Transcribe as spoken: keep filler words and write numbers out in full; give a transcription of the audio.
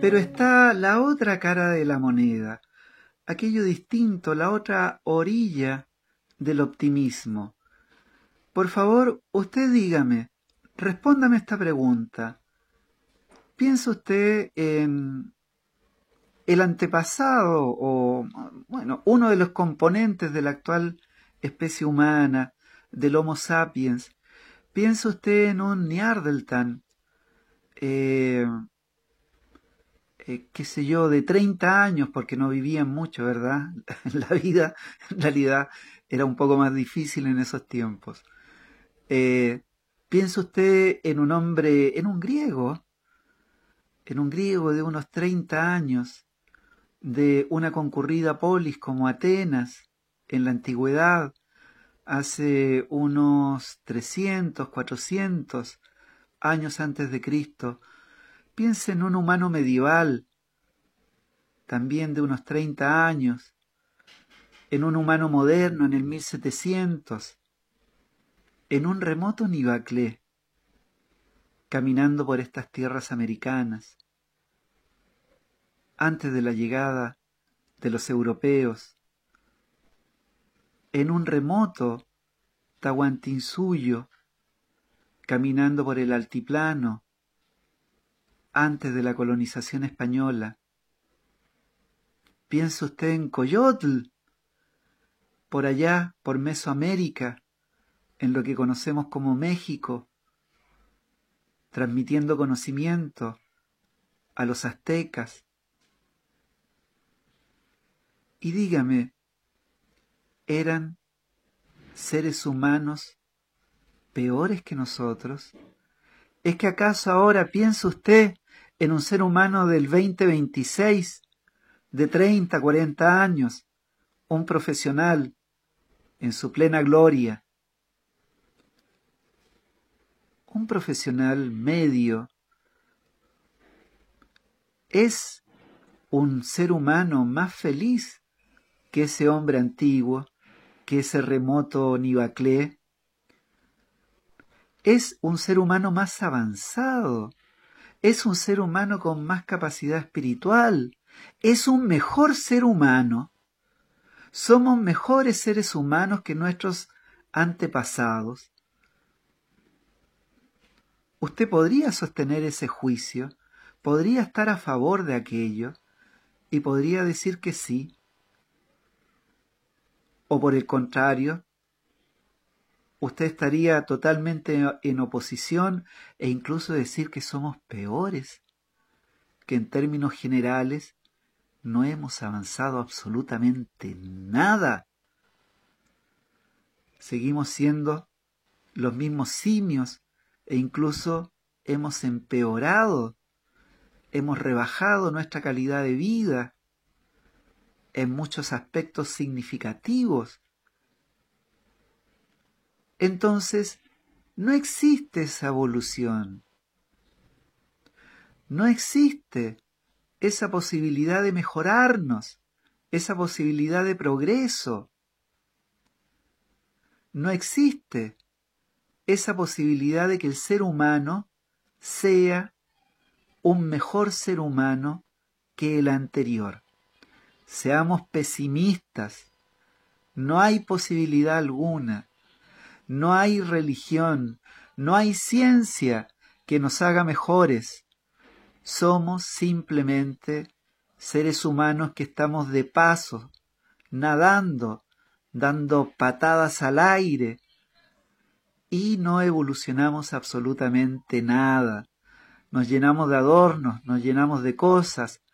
Pero está la otra cara de la moneda, aquello distinto, la otra orilla del optimismo. Por favor, usted dígame, respóndame esta pregunta. ¿Piensa usted en el antepasado o, bueno, uno de los componentes de la actual especie humana, del Homo sapiens? ¿Piensa usted en un Neandertal, eh, eh, qué sé yo, de treinta años, porque no vivían mucho, ¿verdad? La vida, en realidad, era un poco más difícil en esos tiempos. Eh, ¿Piensa usted en un hombre, en un griego, en un griego de unos treinta años, de una concurrida polis como Atenas, en la antigüedad, hace unos trescientos, cuatrocientos años antes de Cristo? Piense en un humano medieval, también de unos treinta años, en un humano moderno en el mil setecientos, en un remoto Nibaclé, caminando por estas tierras americanas, antes de la llegada de los europeos, en un remoto Tahuantinsuyo, caminando por el altiplano, antes de la colonización española. ¿Piensa usted en Coyotl, por allá, por Mesoamérica, en lo que conocemos como México, transmitiendo conocimiento a los aztecas? Y dígame, ¿eran seres humanos peores que nosotros? ¿Es que acaso ahora piensa usted en un ser humano del veinte veintiséis, de treinta, cuarenta años, un profesional en su plena gloria, un profesional medio? ¿Es un ser humano más feliz que ese hombre antiguo, que ese remoto Nibaclé? ¿Es un ser humano más avanzado? ¿Es un ser humano con más capacidad espiritual? ¿Es un mejor ser humano? ¿Somos mejores seres humanos que nuestros antepasados? ¿Usted podría sostener ese juicio? ¿Podría estar a favor de aquello? ¿Y podría decir que sí? ¿O por el contrario, usted estaría totalmente en oposición e incluso decir que somos peores, que en términos generales no hemos avanzado absolutamente nada? Seguimos siendo los mismos simios e incluso hemos empeorado, hemos rebajado nuestra calidad de vida en muchos aspectos significativos. Entonces, no existe esa evolución, no existe esa posibilidad de mejorarnos, esa posibilidad de progreso. No existe esa posibilidad de que el ser humano sea un mejor ser humano que el anterior. Seamos pesimistas. No hay posibilidad alguna. No hay religión, no hay ciencia que nos haga mejores. Somos simplemente seres humanos que estamos de paso, nadando, dando patadas al aire, y no evolucionamos absolutamente nada. Nos llenamos de adornos, nos llenamos de cosas,